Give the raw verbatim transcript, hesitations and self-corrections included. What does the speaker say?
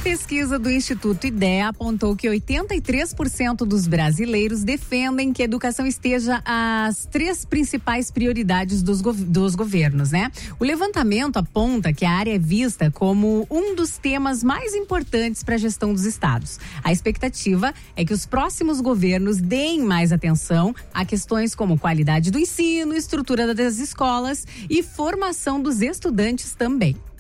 pesquisa do Instituto IDEA apontou que oitenta e três por cento dos brasileiros defendem que a educação esteja às três principais prioridades dos, gov- dos governos, né? O levantamento aponta que a área é vista como um dos temas mais importantes para a gestão dos estados. A expectativa é que os próximos governos deem mais atenção a questões como qualidade do ensino, estrutura das escolas e formação dos estudantes também.